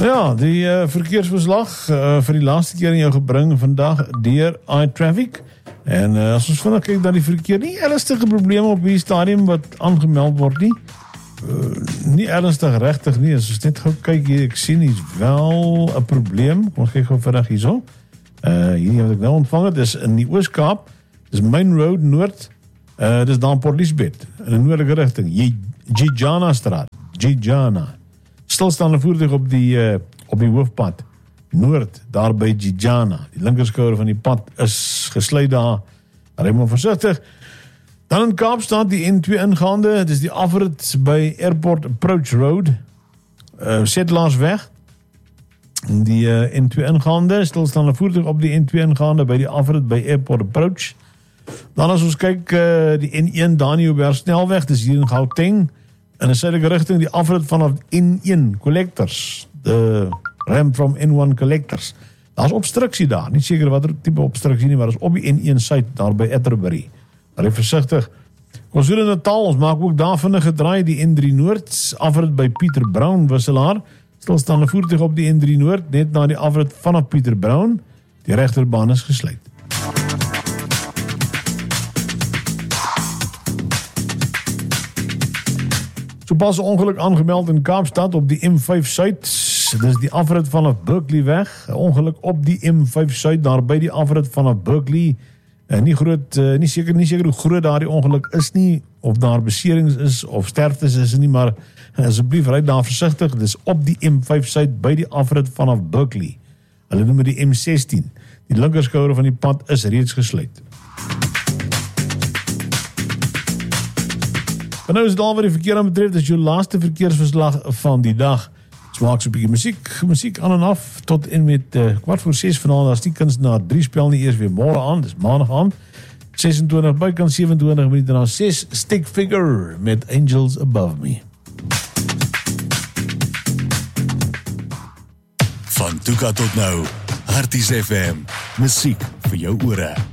Ja, die verkeersverslag vir die laaste keer in jou gebring vandag deur iTraffic. En as ons vinnig kyk dat die verkeer, nie ernstige probleme op die stadium wat aangemeld word nie. Nie ernstig regtig nie, as ons net gou kyk hier, ek sien is wel 'n probleem. Kom ons kyk gou vinnig hierso. Hierdie wat ek nou ontvang het, is in die Oos-Kaap, dis Main Road Noord, dis daar in Port Elizabeth, in 'n noordelike rigting, Gijana straat, Gijana. Stilstaande voertuig op die hoofpad, Noord, daar by Gijana. Die linkerskouer van die pad is gesluit daar, ry maar versigtig. Dan in Kaapstad, die N2 ingaande, dit is die afrit by Airport Approach Road, Settlaarsweg. Die N2 ingaande, stilstaande voertuig op die N2 ingaande by die afrit by Airport Approach. Dan as ons kyk, die N1 Daniëlberg snelweg, dis hier in Gauteng, in 'n suidelike rigting, die afrit vanaf N1 Collectors, the ramp from N1 Collectors. Daar's obstruksie daar, nie seker watter tipe obstruksie nie, maar is op die N1 site daar by Atterbury. Ry versigtig. KwaZulu-Natal, ons maak ook daar vinnig gedraai, die N3 Noord, afrit by Pieter Brown wisselaar, stilstaande voertuig op die N3 Noord, net na die afrit vanaf Pieter Brown, die regterbaan is gesluit. So pas 'n ongeluk aangemeld in Kaapstad op die M5 Suid. Dis die afrit vanaf Berkeley weg. 'n Ongeluk op die M5 Suid daar by die afrit vanaf Berkeley. Nie seker hoe groot daardie ongeluk is nie, of daar beserings is of sterftes is nie, maar asseblief ry daar versigtig. Dis op die M5 Suid by die afrit vanaf Berkeley. Hulle noem dit die M16. Die linkerskouer van die pad is reeds gesluit. En nou is dit al wat die verkeer aan betref, dis jou laaste verkeersverslag van die dag. Smaak so 'n bietjie musiek aan en af, tot en met 6:15 vanaand, as die kunstenaar 3 spel nie eers weer môre aan, dis maandag aand, 26 bykans 27 minute na 6, Stick Figure met Angels Above Me. Van Tuka tot nou, Harties FM, musiek vir jou ore.